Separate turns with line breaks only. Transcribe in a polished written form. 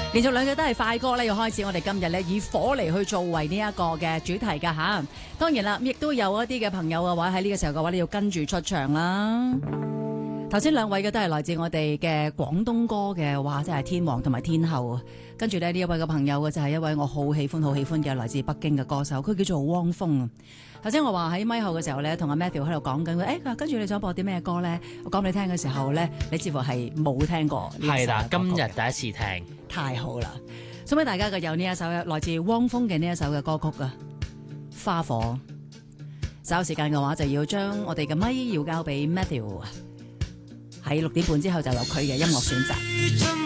連續兩句都係快歌咧，要開始我哋今日咧以火嚟去作為呢一個嘅主題噶吓。當然啦，亦都有一啲嘅朋友嘅話喺呢個時候嘅話，你要跟住出場啦。頭先兩位嘅都係來自我哋嘅廣東歌嘅話，即係天王同埋天后啊。跟住咧呢一位嘅朋友嘅就係一位我好喜歡嘅來自北京嘅歌手，佢叫做汪峰啊。頭先我話喺咪後嘅時候咧，同阿 Matthew 喺度講緊，跟住你想播啲咩歌咧？我講俾你聽嘅時候咧，你似乎係冇聽過呢首歌。
係啦，今日第一次聽，
太好啦！送俾大家嘅有呢一首來自汪峰嘅呢一首嘅歌曲啊，《花火》。稍後時間嘅話，就要將我哋嘅咪要交俾 Matthew，喺6點半之後就有佢嘅音樂選擇。